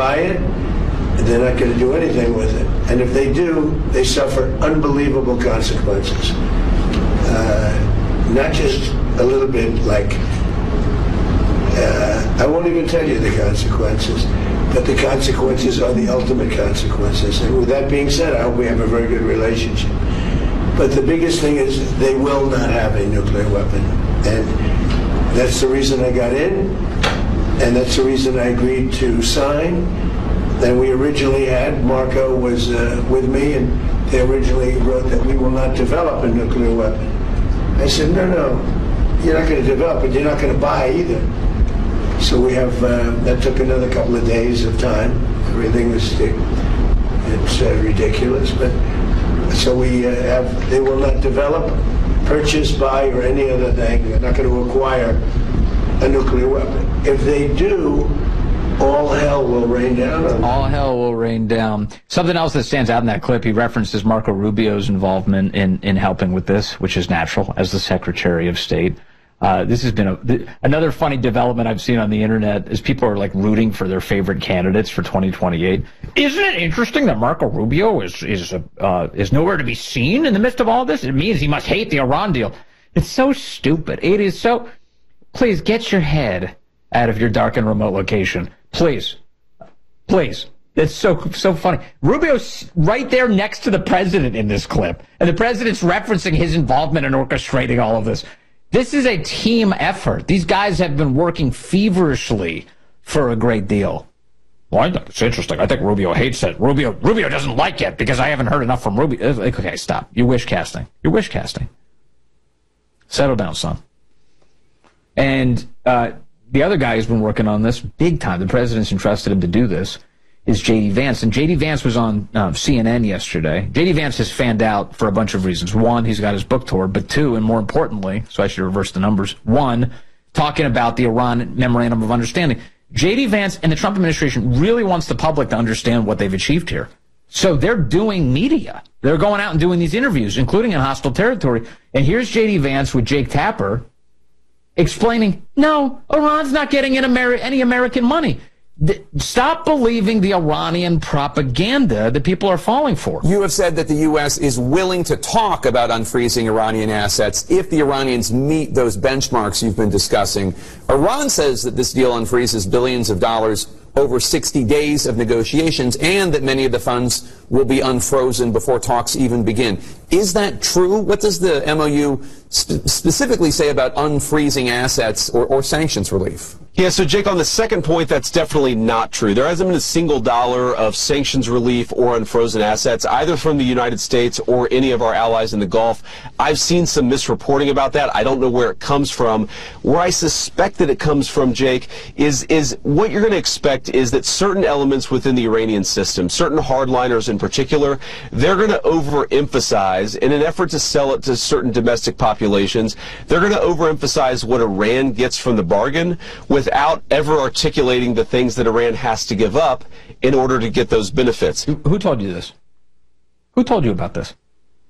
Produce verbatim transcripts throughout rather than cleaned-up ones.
buy it, they're not going to do anything with it. And if they do, they suffer unbelievable consequences. Uh, not just a little bit like, uh, I won't even tell you the consequences, but the consequences are the ultimate consequences. And with that being said, I hope we have a very good relationship. But the biggest thing is they will not have a nuclear weapon. And that's the reason I got in, and that's the reason I agreed to sign. Then we originally had, Marco was uh, with me, and they originally wrote that we will not develop a nuclear weapon. I said, no, no, you're not going to develop it, you're not going to buy either. So we have, uh, that took another couple of days of time. Everything was, it's uh, ridiculous, but so we uh, have, they will not develop, purchase, buy, or any other thing. They're not going to acquire a nuclear weapon. If they do, all hell will rain down on them. All hell will rain down. Something else that stands out in that clip, he references Marco Rubio's involvement in, in helping with this, which is natural, as the Secretary of State. Uh, this has been a, th another funny development I've seen on the internet is people are like rooting for their favorite candidates for twenty twenty-eight. Isn't it interesting that Marco Rubio is is uh, is nowhere to be seen in the midst of all this? It means he must hate the Iran deal. It's so stupid. It is so. Please get your head out of your dark and remote location. Please, please. It's so so funny. Rubio's right there next to the president in this clip, and the president's referencing his involvement in orchestrating all of this. This is a team effort. These guys have been working feverishly for a great deal. Well, I think it's interesting. I think Rubio hates it. Rubio Rubio doesn't like it because I haven't heard enough from Rubio. Okay, stop. You're wish casting. You're wish casting. Settle down, son. And uh, the other guy who's been working on this big time, the president's entrusted him to do this, is J D Vance. And J D Vance was on uh, C N N yesterday. J D Vance has fanned out for a bunch of reasons. One, he's got his book tour, but two, and more importantly, so I should reverse the numbers, one, talking about the Iran Memorandum of Understanding. J D Vance and the Trump administration really wants the public to understand what they've achieved here. So they're doing media. They're going out and doing these interviews, including in hostile territory. And here's J D Vance with Jake Tapper explaining, no, Iran's not getting in Ameri- any American money. Stop believing the Iranian propaganda that people are falling for. You have said that the U S is willing to talk about unfreezing Iranian assets if the Iranians meet those benchmarks you've been discussing. Iran says that this deal unfreezes billions of dollars over sixty days of negotiations and that many of the funds will be unfrozen before talks even begin. Is that true? What does the M O U sp- specifically say about unfreezing assets or, or sanctions relief? Yeah, so Jake, on the second point, that's definitely not true. There hasn't been a single dollar of sanctions relief or unfrozen assets, either from the United States or any of our allies in the Gulf. I've seen some misreporting about that. I don't know where it comes from. Where I suspect that it comes from, Jake, is, is what you're going to expect is that certain elements within the Iranian system, certain hardliners in particular, they're going to overemphasize, in an effort to sell it to certain domestic populations, they're going to overemphasize what Iran gets from the bargain without ever articulating the things that Iran has to give up in order to get those benefits. Who told you this? Who told you about this?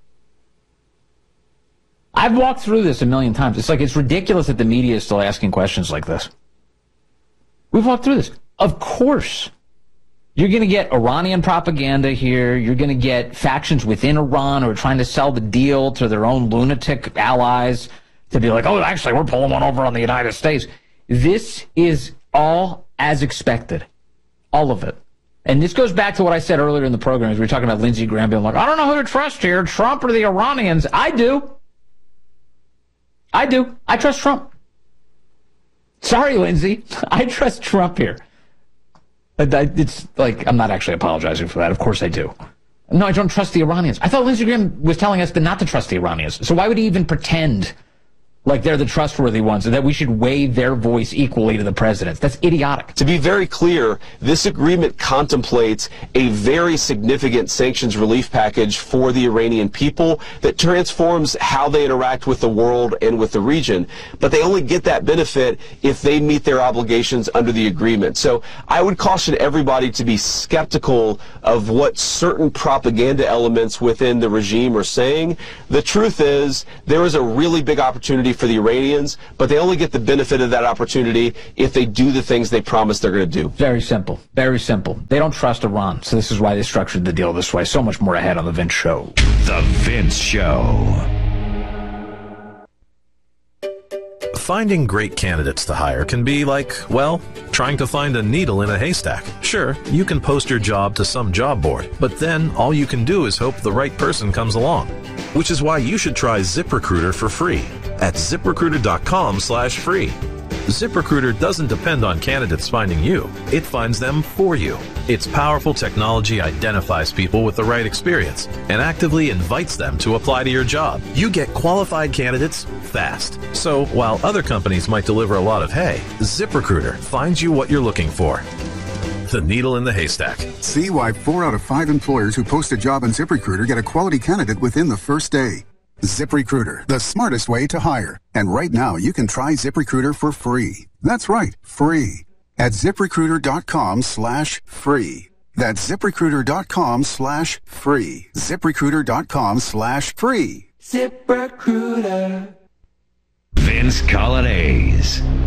I've walked through this a million times. It's like, it's ridiculous that the media is still asking questions like this. We've walked through this. Of course. You're going to get Iranian propaganda here. You're going to get factions within Iran who are trying to sell the deal to their own lunatic allies to be like, oh, actually, we're pulling one over on the United States. This is all as expected. All of it. And this goes back to what I said earlier in the program as we were talking about Lindsey Graham being like, I don't know who to trust here, Trump or the Iranians. I do. I do. I trust Trump. Sorry, Lindsey. I trust Trump here. It's like, I'm not actually apologizing for that. Of course I do. No, I don't trust the Iranians. I thought Lindsey Graham was telling us to not to trust the Iranians. So why would he even pretend like they're the trustworthy ones and that we should weigh their voice equally to the president's? That's idiotic. To be very clear, this agreement contemplates a very significant sanctions relief package for the Iranian people that transforms how they interact with the world and with the region. But they only get that benefit if they meet their obligations under the agreement. So I would caution everybody to be skeptical of what certain propaganda elements within the regime are saying. The truth is, there is a really big opportunity opportunity for the Iranians, but they only get the benefit of that opportunity if they do the things they promise they're going to do. Very simple. Very simple. They don't trust Iran, so this is why they structured the deal this way. So much more ahead on The Vince Show. The Vince Show. Finding great candidates to hire can be like, well, trying to find a needle in a haystack. Sure, you can post your job to some job board, but then all you can do is hope the right person comes along. Which is why you should try ZipRecruiter for free at ZipRecruiter.com slash free. ZipRecruiter doesn't depend on candidates finding you. It finds them for you. Its powerful technology identifies people with the right experience and actively invites them to apply to your job. You get qualified candidates fast. So while other companies might deliver a lot of hay, ZipRecruiter finds you what you're looking for. The needle in the haystack. See why four out of five employers who post a job on ZipRecruiter get a quality candidate within the first day. ZipRecruiter, the smartest way to hire. And right now, you can try ZipRecruiter for free. That's right, free. At ZipRecruiter.com slash free. That's ZipRecruiter.com slash free. ZipRecruiter.com slash free. ZipRecruiter. Vince Coglianese.